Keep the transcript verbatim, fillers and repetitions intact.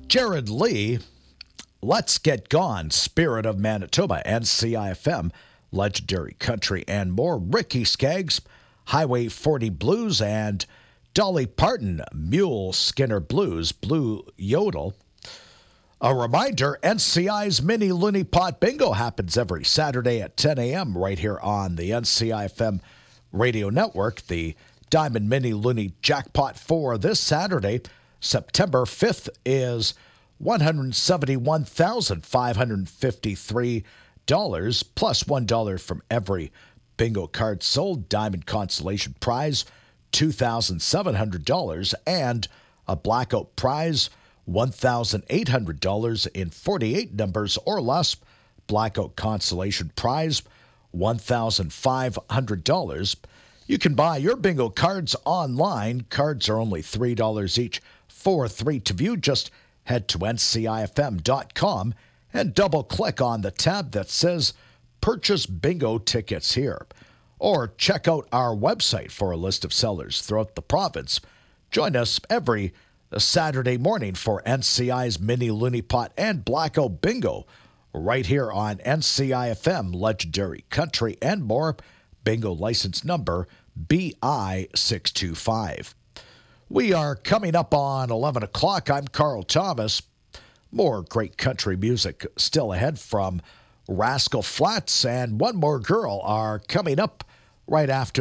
Jared Lee, Let's Get Gone, Spirit of Manitoba, N C I F M, Legendary Country, and more. Ricky Skaggs, Highway forty Blues, and Dolly Parton, Mule Skinner Blues, Blue Yodel. A reminder, N C I's Mini Looney Pot Bingo happens every Saturday at ten a.m. right here on the N C I F M radio network. The Diamond Mini Looney Jackpot for this Saturday, September fifth, is one hundred seventy-one thousand five hundred fifty-three dollars plus one dollar from every bingo card sold. Diamond Consolation Prize, two thousand seven hundred dollars, and a Blackout Prize, one thousand eight hundred dollars in forty-eight numbers or less. Blackout Consolation Prize, one thousand five hundred dollars. You can buy your bingo cards online. Cards are only three dollars each for three to view. Just head to N C I F M dot com and double-click on the tab that says Purchase Bingo Tickets here. Or check out our website for a list of sellers throughout the province. Join us every Saturday morning for N C I's Mini Looney Pot and Blackout Bingo right here on N C I F M, Legendary Country, and more. Bingo license number B I six two five. We are coming up on eleven o'clock. I'm Carl Thomas. More great country music still ahead from Rascal Flatts and One More Girl are coming up right after